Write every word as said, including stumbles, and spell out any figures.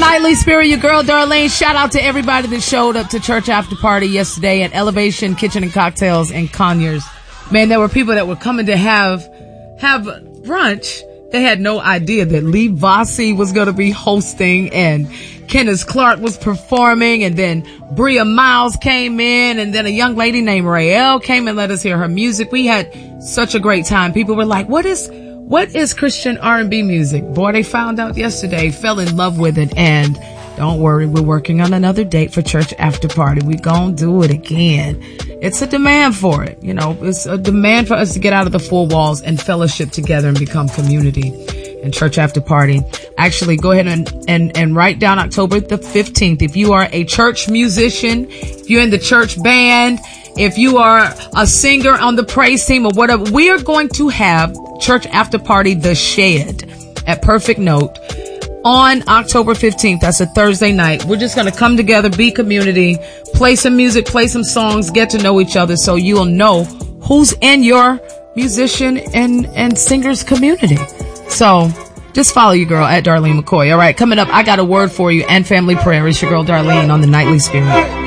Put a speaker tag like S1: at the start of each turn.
S1: Nightly Spirit, your girl Darlene. Shout out to everybody that showed up to church after party yesterday at Elevation Kitchen and Cocktails in Conyers. Man, there were people that were coming to have have brunch. They had no idea that Lee Vossi was going to be hosting and Kenneth Clark was performing, and then Bria Miles came in, and then a young lady named Rael came and let us hear her music. We had such a great time. People were like, what is what is Christian R and B music? Boy, they found out yesterday, fell in love with it, and don't worry, we're working on another date for church after party. We gonna do it again. It's a demand for it. You know, it's a demand for us to get out of the four walls and fellowship together and become community. And church after party. Actually, go ahead and, and, and write down October the fifteenth. If you are a church musician, if you're in the church band, if you are a singer on the praise team or whatever, we are going to have church after party, The Shed at Perfect Note on October fifteenth. That's a Thursday night. We're just going to come together, be community, play some music, play some songs, get to know each other so you'll know who's in your musician and, and singers community. So just follow your girl at Darlene McCoy. All right, coming up, I got a word for you and family prayer. It's your girl Darlene on the Nightly Spirit.